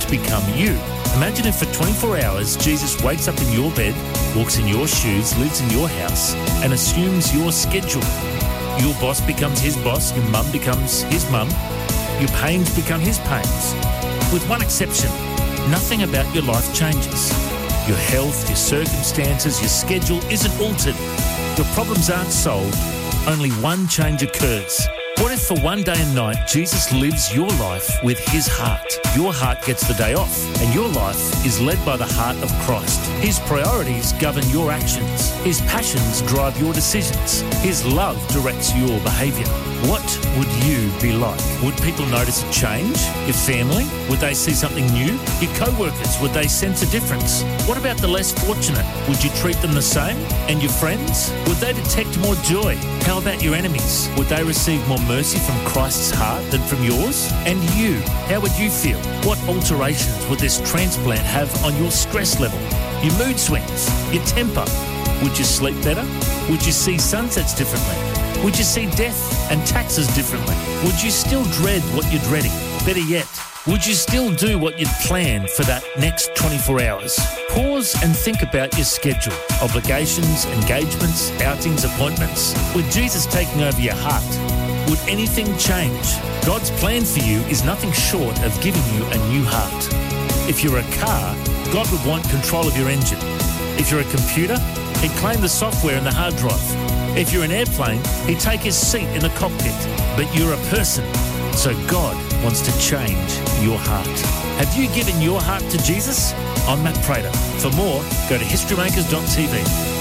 become you. Imagine if for 24 hours Jesus wakes up in your bed, walks in your shoes, lives in your house, and assumes your schedule. Your boss becomes his boss, your mum becomes his mum, your pains become his pains. With one exception, nothing about your life changes. Your health, your circumstances, your schedule isn't altered. Your problems aren't solved. Only one change occurs. What if for one day and night Jesus lives your life with his heart? Your heart gets the day off and your life is led by the heart of Christ. His priorities govern your actions. His passions drive your decisions. His love directs your behaviour. What would you be like? Would people notice a change? Your family? Would they see something new? Your co-workers? Would they sense a difference? What about the less fortunate? Would you treat them the same? And your friends? Would they detect more joy? How about your enemies? Would they receive more mercy from Christ's heart than from yours? And you? How would you feel? What alterations would this transplant have on your stress level? Your mood swings? Your temper? Would you sleep better? Would you see sunsets differently? Would you see death and taxes differently? Would you still dread what you're dreading? Better yet, would you still do what you'd planned for that next 24 hours? Pause and think about your schedule, obligations, engagements, outings, appointments. With Jesus taking over your heart, would anything change? God's plan for you is nothing short of giving you a new heart. If you're a car, God would want control of your engine. If you're a computer, he'd claim the software and the hard drive. If you're an airplane, he'd take his seat in the cockpit. But you're a person, so God wants to change your heart. Have you given your heart to Jesus? I'm Matt Prater. For more, go to historymakers.tv.